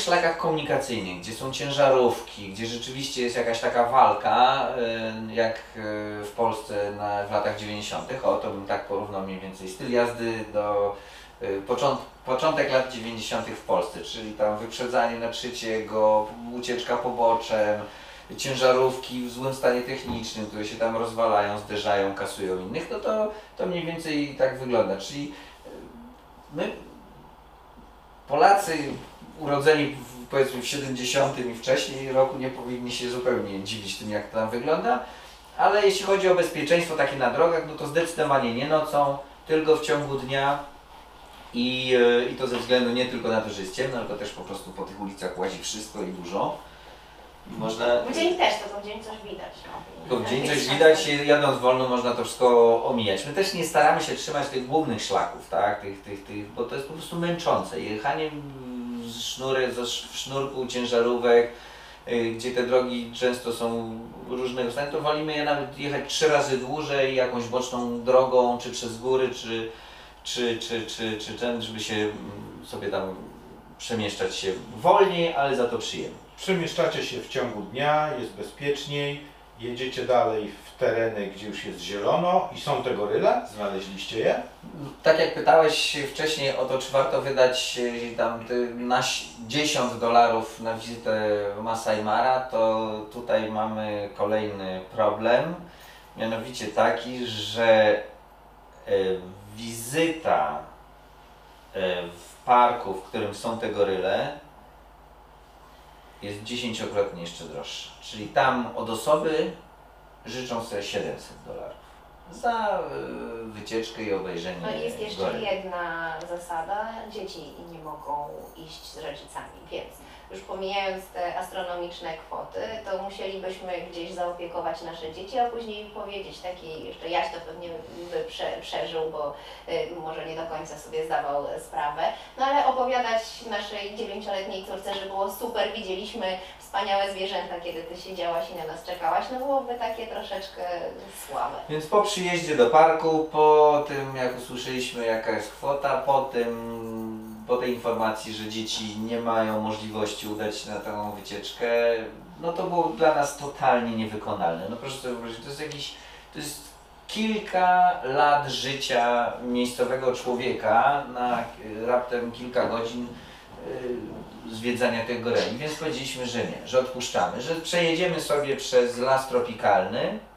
szlakach komunikacyjnych, gdzie są ciężarówki, gdzie rzeczywiście jest jakaś taka walka, jak w Polsce w latach 90., to bym tak porównał mniej więcej styl jazdy do początek lat 90. w Polsce, czyli tam wyprzedzanie na trzeciego, ucieczka poboczem, ciężarówki w złym stanie technicznym, które się tam rozwalają, zderzają, kasują innych, no to mniej więcej tak wygląda. Czyli my, Polacy urodzeni powiedzmy w 70. i wcześniej roku, nie powinni się zupełnie dziwić tym, jak to tam wygląda, ale jeśli chodzi o bezpieczeństwo takie na drogach, no to zdecydowanie nie nocą, tylko w ciągu dnia i to ze względu nie tylko na to, że jest ciemno, tylko też po prostu po tych ulicach łazi wszystko i dużo. Można... W dzień też, to w dzień coś widać. No. To w dzień coś widać, jadąc wolno można to wszystko omijać. My też nie staramy się trzymać tych głównych szlaków, tak? Bo to jest po prostu męczące. Jechanie w sznurku ciężarówek, gdzie te drogi często są różnego stanu, to wolimy je nawet jechać 3 razy dłużej jakąś boczną drogą, czy przez góry, czy ten, żeby się sobie tam przemieszczać się wolniej, ale za to przyjemnie. Przemieszczacie się w ciągu dnia, jest bezpieczniej, jedziecie dalej w tereny, gdzie już jest zielono i są te goryle? Znaleźliście je? Tak jak pytałeś wcześniej o to, czy warto wydać tam na $10 na wizytę Masai Mara, to tutaj mamy kolejny problem, mianowicie taki, że wizyta w parku, w którym są te goryle, jest 10-krotnie jeszcze droższa. Czyli tam od osoby życzą sobie $700 za wycieczkę i obejrzenie. No i jest jeszcze goryl. jedna zasada, dzieci nie mogą iść z rodzicami, więc już pomijając te astronomiczne kwoty, to musielibyśmy gdzieś zaopiekować nasze dzieci, a później powiedzieć taki, jeszcze Jaś to pewnie by przeżył, bo może nie do końca sobie zdawał sprawę, no ale opowiadać naszej 9-letniej córce, że było super, widzieliśmy wspaniałe zwierzęta, kiedy ty siedziałaś i na nas czekałaś, no byłoby takie troszeczkę słabe. Więc po przyjeździe do parku, po tym jak usłyszeliśmy jaka jest kwota, po tej informacji, że dzieci nie mają możliwości udać się na tę wycieczkę, no to było dla nas totalnie niewykonalne. No proszę sobie wyobrazić, to jest kilka lat życia miejscowego człowieka na raptem kilka godzin zwiedzania tych goreli, więc powiedzieliśmy, że nie, że odpuszczamy, że przejedziemy sobie przez las tropikalny,